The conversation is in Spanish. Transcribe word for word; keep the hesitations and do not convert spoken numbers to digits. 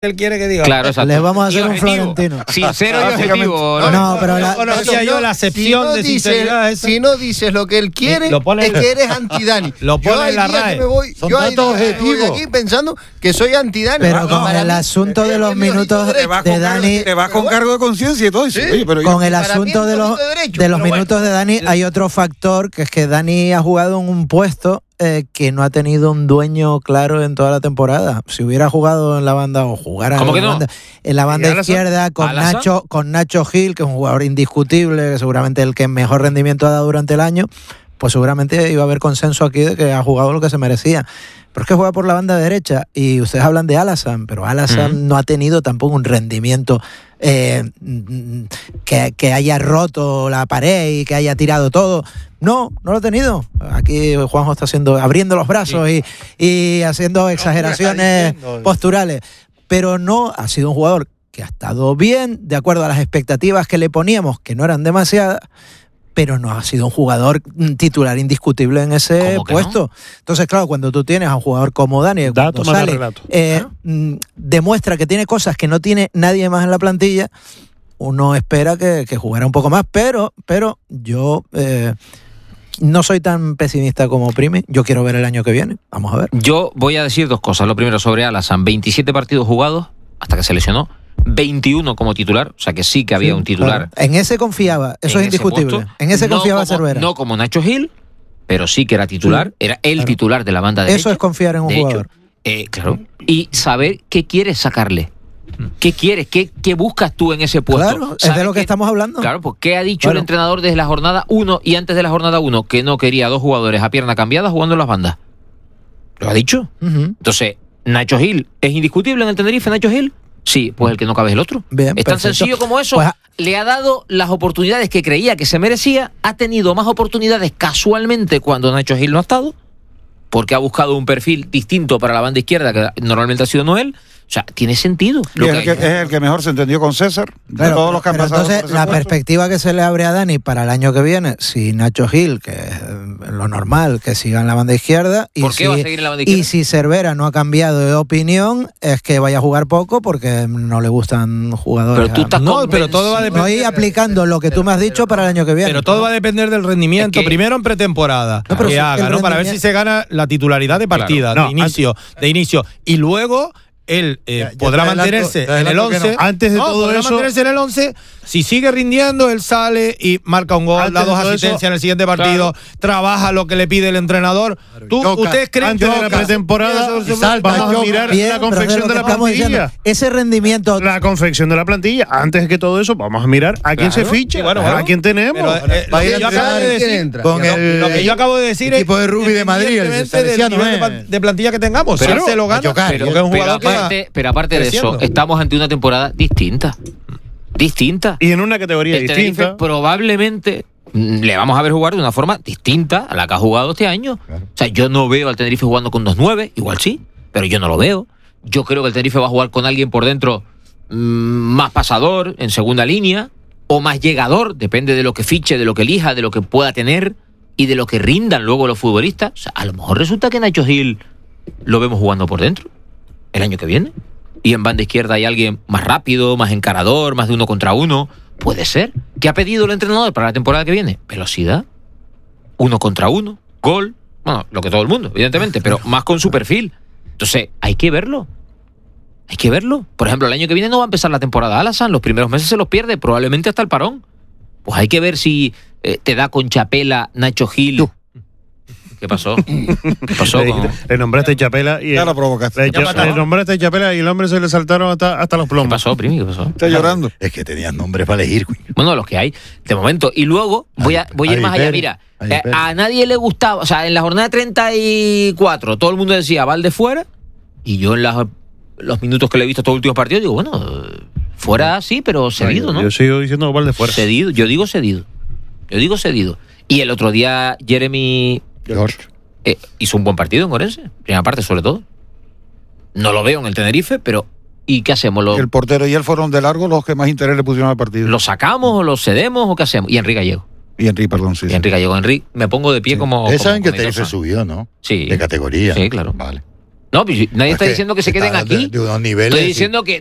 él quiere que diga. Claro, exacto. Le vamos a hacer Y un objetivo. Florentino. Sincero y objetivo. No, no, pero la, conocía yo la acepción si no de dices, sinceridad esa. si no dices lo que él quiere, Lo pone es en- que eres anti-Dani. Lo pone yo hay en la días R A E. que me voy, Son yo hay datos días que voy objetivos. aquí pensando que soy anti-Dani. pero No, con para el mí, asunto de es los mi ojito minutos derecho. Te vas de con cargo- Dani, te vas con cargo de conciencia y todo eso. Sí. Oye, pero yo- con el para mí asunto es de un los poquito derecho, de los pero bueno. minutos de Dani, hay otro factor, que es que Dani ha jugado en un puesto eh, que no ha tenido un dueño claro en toda la temporada. Si hubiera jugado en la banda o jugara ¿Cómo en, que la no? banda, en la banda ¿Y Alasán? izquierda con ¿Alasán? Nacho, con Nacho Gil, que es un jugador indiscutible, que seguramente el que mejor rendimiento ha dado durante el año, pues seguramente iba a haber consenso aquí de que ha jugado lo que se merecía. Pero es que juega por la banda derecha y ustedes hablan de Alasán, pero Alasán Ujú. no ha tenido tampoco un rendimiento eh, que, que haya roto la pared y que haya tirado todo. No, no lo ha tenido. Aquí Juanjo está haciendo, abriendo los brazos y, y haciendo exageraciones diciendo. posturales. Pero no ha sido un jugador que ha estado bien, de acuerdo a las expectativas que le poníamos, que no eran demasiadas, pero no ha sido un jugador mm, titular indiscutible en ese ¿Cómo que puesto. Entonces, claro, cuando tú tienes a un jugador como Dani, que Dato cuando más sale, relato. eh, mm, demuestra que tiene cosas que no tiene nadie más en la plantilla, uno espera que, que jugara un poco más, pero, pero yo eh, no soy tan pesimista como Primi. Yo quiero ver el año que viene. Vamos a ver. Yo voy a decir dos cosas. Lo primero sobre Alasán. veintisiete partidos jugados hasta que se lesionó. veintiuno como titular. O sea que sí que había Sí, un titular. claro. En ese confiaba, eso en es ese indiscutible. puesto. En ese No confiaba como- Cervera. No como Nacho Gil, pero sí que era titular. Sí, Era el claro. titular de la banda derecha. Eso es confiar en un De hecho, jugador. eh, claro. Y saber qué quieres sacarle. ¿Qué quieres? ¿Qué, qué buscas tú en ese puesto? Claro, es de ¿Sabes lo que qué- estamos hablando. Claro, pues ¿qué ha dicho Claro. el entrenador desde la jornada uno y antes de la jornada uno? Que no quería dos jugadores a pierna cambiada jugando en las bandas. ¿Lo ha dicho? Ujú. Entonces, Nacho Gil, ¿es indiscutible en el Tenerife Nacho Gil? Sí, pues el que no cabe es el otro. Bien, es tan perfecto. sencillo como eso. Pues, Le ha dado las oportunidades que creía que se merecía, ha tenido más oportunidades casualmente cuando Nacho Gil no ha estado, porque ha buscado un perfil distinto para la banda izquierda que normalmente ha sido Noel. O sea, tiene sentido. Y Lo es, que el que, hay. es el que mejor se entendió con César, de Claro, todos los que han pero pasado entonces por ese la puesto. perspectiva que se le abre a Dani para el año que viene, si Nacho Gil, que es eh, lo normal, que siga en la banda izquierda, y, ¿Por qué si, va a seguir en la banda izquierda? y si Cervera no ha cambiado de opinión, es que vaya a jugar poco porque no le gustan jugadores. Pero tú estás No, pero todo va a depender. Estoy aplicando lo que tú me has dicho para el año que viene. Pero todo va a depender del rendimiento. Es que- Primero en pretemporada. No, pero que si haga, el ¿no? Para ver rendimiento- si se gana la titularidad de partida, Claro. de No, inicio. De inicio. Y luego él eh, Ya- ya podrá te adelanto- mantenerse te en el adelanto que once. no. Antes de No, todo podrá eso- mantenerse en el once. Si sigue rindiendo, él sale y marca un gol, Antes da de dos todo asistencias eso- en el siguiente partido, trabaja lo que le pide el entrenador. ¿Tú, Yoka, ¿Ustedes creen antes de la Yoka, pretemporada, y salta, vamos a Yoka. mirar Bien, la pero confección es lo de que la estamos plantilla. diciendo. Ese rendimiento. La confección de la plantilla. Antes que todo eso, vamos a mirar a quién se Claro. ficha, Sí, bueno, a bueno. quién tenemos. Pero, eh, lo Va a que ir a yo acabo entrenar de y decir- quién entra. Con lo- el lo que yo acabo de decir equipo de rugby de Madrid, el independientemente del salesiano, nivel de eh. pa- de plantilla que tengamos. Pero- si él se lo gana, Yoka, Pero, porque es un pero jugador que va aparte, pero aparte de eso, creciendo. estamos ante una temporada distinta. Distinta. Y en una categoría El Tenerife distinta. probablemente mm, le vamos a ver jugar de una forma distinta a la que ha jugado este año. O sea, yo no veo al Tenerife jugando con dos nueve, igual sí, pero yo no lo veo. Yo creo que el Tenerife va a jugar con alguien por dentro mm, más pasador, en segunda línea, o más llegador, depende de lo que fiche, de lo que elija, de lo que pueda tener y de lo que rindan luego los futbolistas. O sea, a lo mejor resulta que Nacho Gil lo vemos jugando por dentro el año que viene. Y en banda izquierda hay alguien más rápido, más encarador, más de uno contra uno. Puede ser. ¿Qué ha pedido el entrenador para la temporada que viene? Velocidad. Uno contra uno. Gol. Bueno, lo que todo el mundo, evidentemente, pero más con su perfil. Entonces, hay que verlo. Hay que verlo. Por ejemplo, el año que viene no va a empezar la temporada Alasán. Los primeros meses se los pierde, probablemente hasta el parón. Pues hay que ver si eh, te da con Chapela, Nacho Gil. Tú. ¿Qué pasó? ¿Qué pasó? Le, con- le nombraste Chapela y Ya lo provocaste. le, Ya mató. le nombraste Chapela y el hombre se le saltaron hasta, hasta los ¿Qué plomos. pasó, Primi? ¿Qué pasó? Está llorando. Es que tenías nombres para elegir, coño. Bueno, los que hay, de momento. Y luego voy a, voy a ir Adi más allá. Pérez, Mira, Adi eh, Pérez. a nadie le gustaba, o sea, en la jornada treinta y cuatro, todo el mundo decía Valde fuera. Y yo en las- los minutos que le he visto estos últimos partidos, digo, bueno, fuera sí, pero cedido, ¿no? Yo sigo diciendo Valde fuera. Cedido, yo digo cedido. Yo digo cedido. Y el otro día, Jeremy George. eh, hizo un buen partido en Orense, primera parte sobre todo. No lo veo en el Tenerife, pero ¿y qué hacemos? ¿Lo, El portero y él fueron de largo los que más interés le pusieron al partido. ¿Lo sacamos o lo cedemos o qué hacemos? Y Enrique Gallego. Y Enrique, perdón, sí. Y sí. Enrique Gallego. Enrique, me pongo de pie como. Ustedes como saben que el comediante. Tenerife subió, ¿no? Sí. De categoría. Sí, claro. Vale. No, nadie Es está que diciendo que se queden está de- aquí. de unos niveles, Estoy sí. diciendo que